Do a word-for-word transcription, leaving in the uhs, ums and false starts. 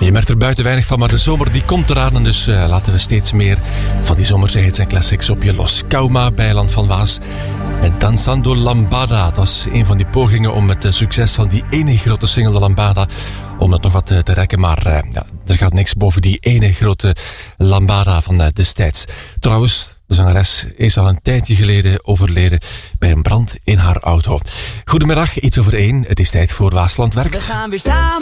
Je merkt er buiten weinig van, maar de zomer die komt eraan. En dus uh, laten we steeds meer van die zomerse hits en classics op je los. Kauma, Bijland van Waas. Met Danzando Lambada. Dat was een van die pogingen om het uh, succes van die ene grote single, de Lambada, om dat nog wat uh, te rekken. Maar uh, ja, er gaat niks boven die ene grote Lambada van uh, destijds. Trouwens, de zangeres is al een tijdje geleden overleden bij een brand in haar auto. Goedemiddag, iets over één. Het is tijd voor Waasland Werkt. We gaan weer samen.